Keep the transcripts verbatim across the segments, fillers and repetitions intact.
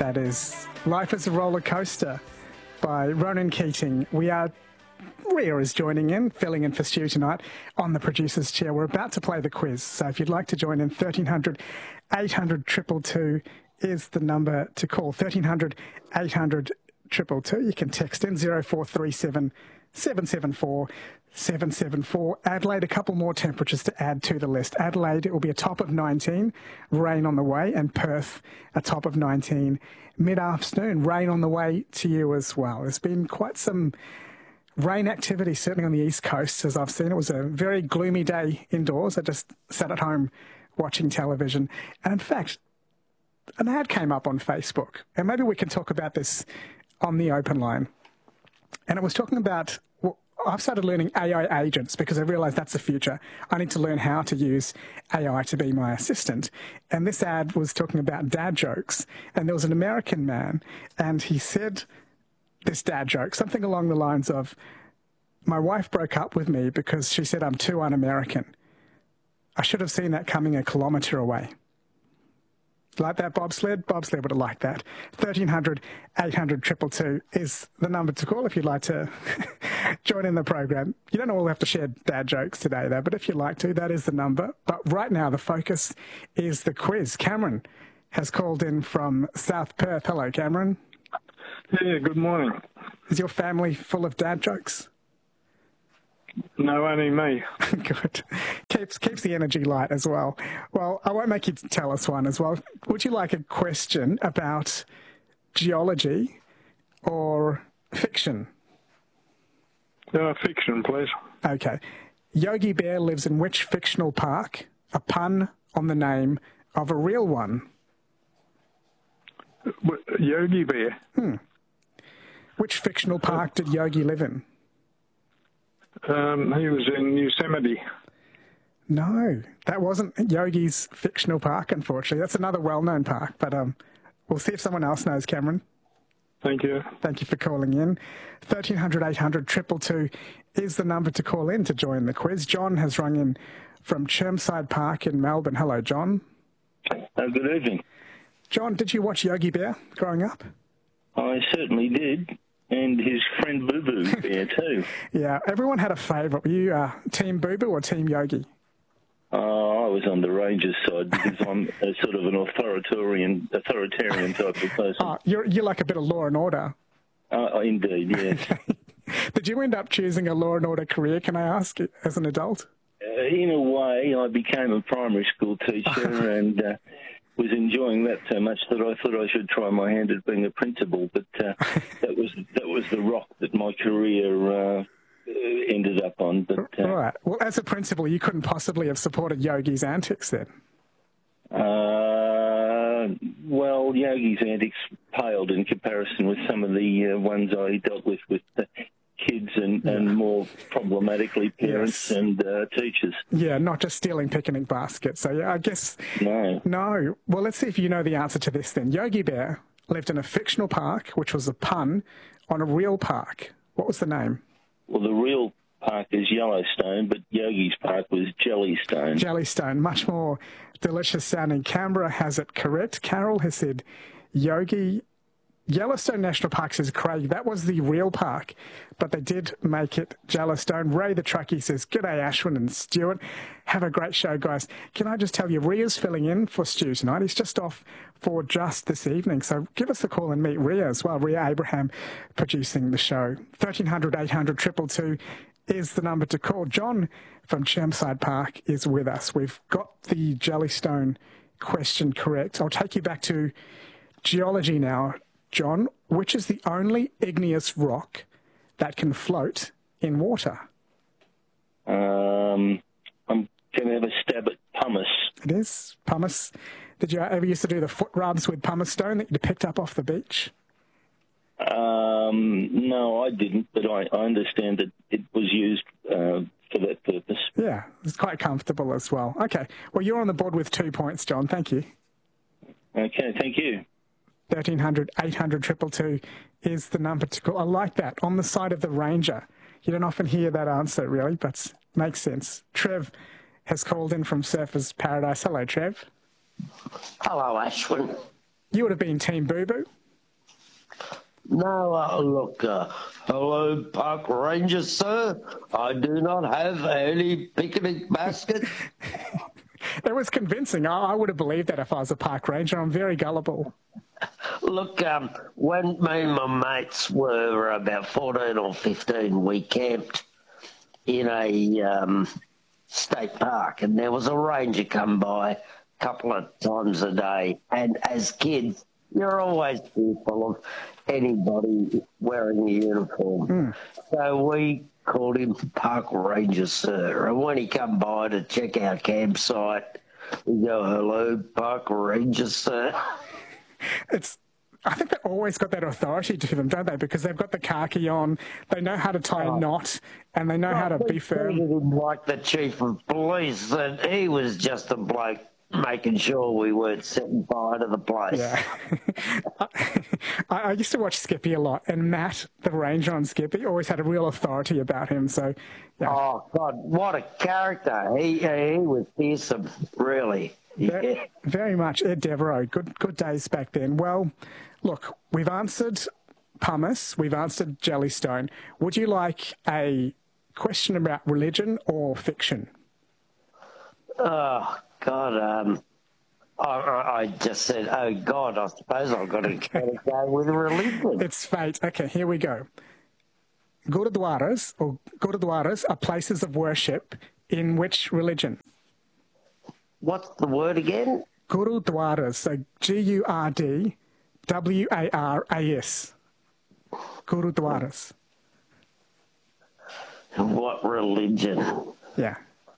That is Life is a Roller Coaster by Ronan Keating. We are, Ria is joining in, filling in for Stu tonight on the producer's chair. We're about to play the quiz, so if you'd like to join in, thirteen hundred, eight hundred, two two two is the number to call. thirteen hundred, eight hundred, two two two. You can text in zero four three seven, seven seven four, seven seven four. Adelaide, a couple more temperatures to add to the list. Adelaide, it will be a top of nineteen, rain on the way, and Perth, a top of nineteen. Mid-afternoon, rain on the way to you as well. There's been quite some rain activity, certainly on the east coast, as I've seen. It was a very gloomy day indoors. I just sat at home watching television. And in fact, an ad came up on Facebook, and maybe we can talk about this on the open line. And it was talking about, well, I've started learning A I agents because I realised that's the future. I need to learn how to use A I to be my assistant. And this ad was talking about dad jokes. And there was an American man, and he said this dad joke, something along the lines of, my wife broke up with me because she said I'm too un-American. I should have seen that coming a kilometre away. Like that, Bobsled? Bobsled would have liked that. thirteen hundred, eight hundred, two two two is the number to call if you'd like to join in the program. You don't all have to share dad jokes today, though, but if you'd like to, that is the number. But right now, the focus is the quiz. Cameron has called in from South Perth. Hello, Cameron. Yeah, good morning. Is your family full of dad jokes? No, only me. Good. Keeps keeps the energy light as well. Well, I won't make you tell us one as well. Would you like a question about geology or fiction? Uh, fiction, please. Okay. Yogi Bear lives in which fictional park? A pun on the name of a real one. W- Yogi Bear? Hmm. Which fictional park did Yogi live in? Um, he was in Yosemite. No, that wasn't Yogi's fictional park, unfortunately. That's another well-known park, but um, we'll see if someone else knows, Cameron. Thank you. Thank you for calling in. thirteen hundred, eight hundred, two two two is the number to call in to join the quiz. John has rung in from Chermside Park in Melbourne. Hello, John. Uh, good evening. John, did you watch Yogi Bear growing up? I certainly did. And his friend Boo Boo there too. Yeah, everyone had a favourite. Were you uh, Team Boo Boo or Team Yogi? Uh, I was on the Rangers side because I'm a sort of an authoritarian, authoritarian type of person. Oh, you're, you're like a bit of Law and Order. Uh, indeed, yes. Did you end up choosing a Law and Order career, can I ask, as an adult? Uh, in a way, I became a primary school teacher and uh, was enjoying that so much that I thought I should try my hand at being a principal. But uh, that was that was the rock that my career uh, ended up on. But uh, all right. Well, as a principal, you couldn't possibly have supported Yogi's antics then. Uh, well, Yogi's antics paled in comparison with some of the uh, ones I dealt with with uh, kids and, yeah. and more problematically parents yes. and uh, teachers. Yeah, not just stealing picnic baskets. So, yeah, I guess... No. No. Well, let's see if you know the answer to this then. Yogi Bear lived in a fictional park, which was a pun on a real park. What was the name? Well, the real park is Yellowstone, but Yogi's park was Jellystone. Jellystone. Much more delicious sounding. Canberra has it correct. Carol has said Yogi... Yellowstone National Park says, Craig, that was the real park, but they did make it Jellystone. Ray the Truckie says, G'day, Ashwin and Stuart. Have a great show, guys. Can I just tell you, Ria's filling in for Stu tonight. He's just off for just this evening, so give us a call and meet Ria as well. Ria Abraham producing the show. thirteen hundred, eight hundred, two two two is the number to call. John from Chermside Park is with us. We've got the Jellystone question correct. I'll take you back to geology now. John, which is the only igneous rock that can float in water? Um, I'm going to have a stab at pumice. It is pumice. Did you ever used to do the foot rubs with pumice stone that you picked up off the beach? Um, no, I didn't, but I, I understand that it was used uh, for that purpose. Yeah, it's quite comfortable as well. Okay, well, you're on the board with two points, John. Thank you. Okay, thank you. thirteen hundred, eight hundred, two two two is the number to call. I like that. On the side of the Ranger. You don't often hear that answer, really, but makes sense. Trev has called in from Surfers Paradise. Hello, Trev. Hello, Ashwin. You would have been Team Boo Boo. No, uh, look, uh, hello, park rangers, sir. I do not have any picnic baskets. It was convincing. I, I would have believed that if I was a park ranger. I'm very gullible. Look, um, when me and my mates were about fourteen or fifteen, we camped in a um, state park, and there was a ranger come by a couple of times a day. And as kids, you're always fearful of anybody wearing a uniform. Mm. So we called him Park Ranger, sir. And when he come by to check our campsite, we go, hello, Park Ranger, sir. It's, I think they've always got that authority to them, don't they? Because they've got the khaki on, they know how to tie a knot, and they know well, how to be firm. Him like the chief of police, that he was just a bloke making sure we weren't setting fire to the place. Yeah. I, I used to watch Skippy a lot, and Matt, the ranger on Skippy, always had a real authority about him. So, yeah. Oh, God, what a character. He, he was fearsome, really. Very, yeah. very much. Ed Devereaux, good, good days back then. Well, look, we've answered pumice, we've answered Jellystone. Would you like a question about religion or fiction? Oh, God, um, I, I just said, oh, God, I suppose I've got to, okay. got to go with religion. It's fate. Okay, here we go. Gurudwaras, or Gurudwaras are places of worship in which religion? What's the word again? Gurudwaras, so G U R D W A R A S. Gurudwaras. What religion? Yeah.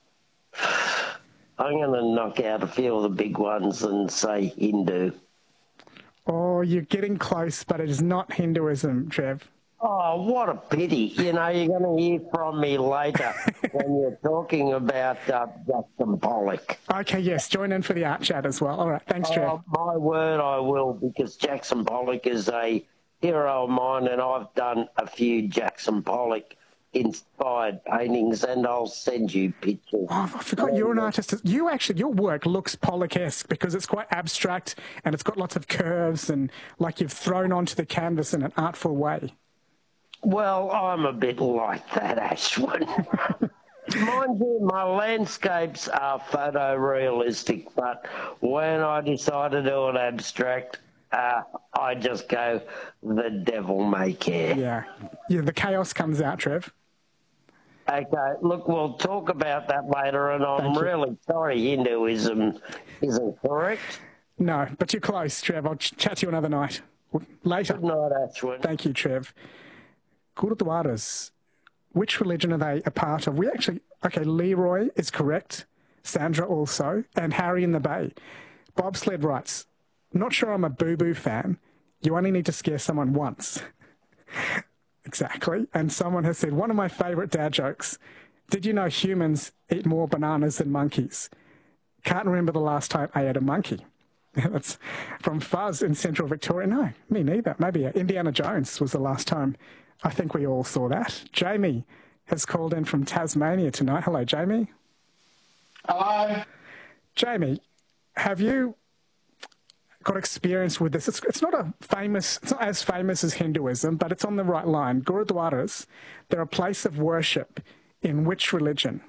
I'm going to knock out a few of the big ones and say Hindu. Oh, you're getting close, but it is not Hinduism, Trev. Oh, what a pity. You know, you're going to hear from me later when you're talking about uh, Jackson Pollock. Okay, yes, join in for the art chat as well. All right, thanks, Trev. Oh, my word, I will, because Jackson Pollock is a hero of mine, and I've done a few Jackson Pollock inspired paintings, and I'll send you pictures. Oh, I forgot you're an artist. You actually, your work looks Pollock-esque because it's quite abstract and it's got lots of curves and like you've thrown onto the canvas in an artful way. Well, I'm a bit like that, Ashwin. Mind you, my landscapes are photorealistic, but when I decide to do an abstract, uh, I just go, the devil may care. Yeah. Yeah, the chaos comes out, Trev. Okay, look, we'll talk about that later, and I'm Thank really you. sorry Hinduism isn't correct. No, but you're close, Trev. I'll ch- chat to you another night. Later. Good night, Ashwin. Thank you, Trev. Gurudwaras, which religion are they a part of? We actually, okay, Leroy is correct, Sandra also, and Harry in the Bay. Bobsled writes, not sure I'm a Boo Boo fan. You only need to scare someone once. Exactly. And someone has said, one of my favourite dad jokes, did you know humans eat more bananas than monkeys? Can't remember the last time I ate a monkey. That's from Fuzz in Central Victoria. No, me neither. Maybe uh, Indiana Jones was the last time. I think we all saw that. Jamie has called in from Tasmania tonight. Hello, Jamie. Hello. Jamie, have you got experience with this? It's, it's not a famous, it's not as famous as Hinduism, but it's on the right line. Gurudwaras, they're a place of worship in which religion?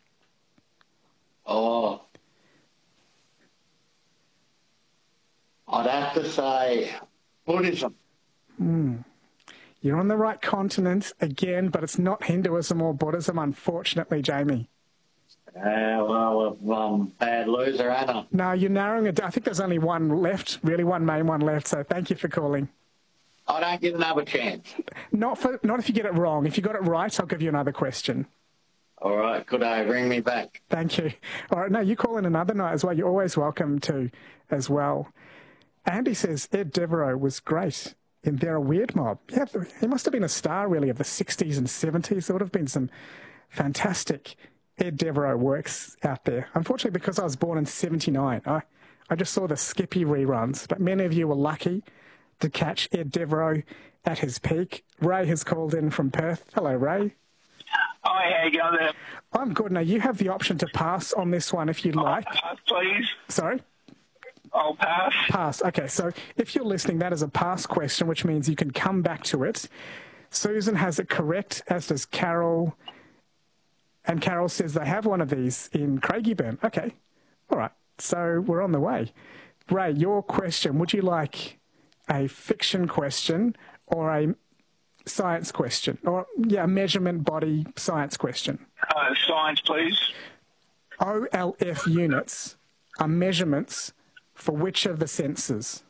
Oh, I'd have to say Buddhism. Hmm. You're on the right continent again, but it's not Hinduism or Buddhism, unfortunately, Jamie. Uh, well, I'm a bad loser, ain't I? No, you're narrowing it down. I think there's only one left, really one main one left, so thank you for calling. I don't get another chance. Not for, not if you get it wrong. If you got it right, I'll give you another question. All right, could I ring me back? Thank you. All right, no, you call in another night as well. You're always welcome to as well. Andy says Ed Devereaux was great in They're a Weird Mob. Yeah, he must have been a star, really, of the sixties and seventies. There would have been some fantastic Ed Devereaux works out there. Unfortunately, because I was born in seventy-nine, I, I just saw the Skippy reruns, but many of you were lucky to catch Ed Devereaux at his peak. Ray has called in from Perth. Hello, Ray. Hi, how you going there? I'm good. Now, you have the option to pass on this one if you'd like. Uh, please. Sorry? I'll pass. Pass. Okay, so if you're listening, that is a pass question, which means you can come back to it. Susan has it correct, as does Carol. And Carol says they have one of these in Craigieburn. Okay, all right, so we're on the way. Ray, your question, would you like a fiction question or a science question? Or, yeah, measurement body science question? Uh, science, please. O L F units are measurements for which of the senses?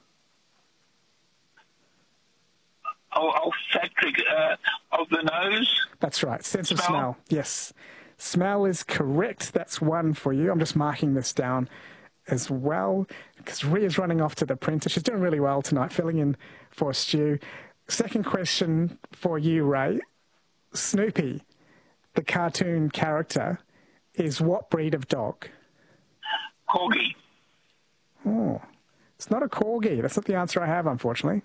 Oh, olfactory uh, of the nose. That's right, sense of Smell. smell. Yes. Smell is correct. That's one for you. I'm just marking this down as well because Rhea's running off to the printer. She's doing really well tonight, filling in for Stu. Second question for you, Ray. Snoopy, the cartoon character, is what breed of dog? Corgi. Oh, it's not a corgi. That's not the answer I have, unfortunately.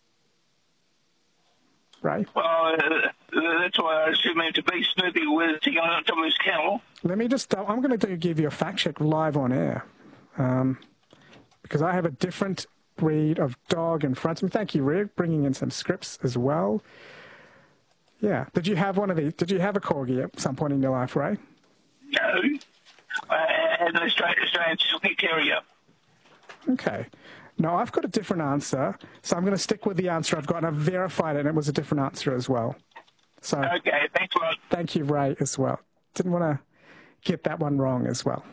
Ray? Well, uh, that's why I assume him to be Snoopy with sitting on top of his kennel. Let me just, I'm going to do, give you a fact check live on air um, because I have a different breed of dog in front of me. Thank you, Ray, bringing in some scripts as well. Yeah. Did you have one of these? Did you have a corgi at some point in your life, Ray? No. I had an Australian, Australian Silky Terrier. Okay. No, I've got a different answer, so I'm going to stick with the answer I've got, and I've verified it, and it was a different answer as well. So, Okay, thanks a lot. thank you, Ray, as well. Didn't want to get that one wrong as well.